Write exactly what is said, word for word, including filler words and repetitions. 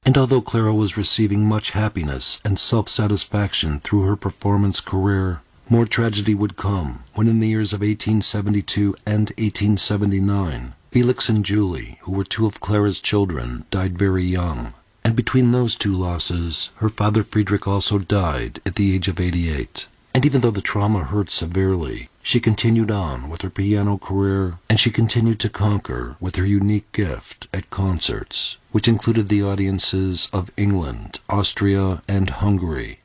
And although Clara was receiving much happiness and self-satisfaction through her performance career, more tragedy would come when in the years of eighteen seventy-two and eighteen seventy-nine, Felix and Julie, who were two of Clara's children, died very young. And between those two losses, her father Friedrich also died at the age of eighty-eight. And even though the trauma hurt severely, she continued on with her piano career, and she continued to conquer with her unique gift at concerts, which included the audiences of England, Austria, and Hungary.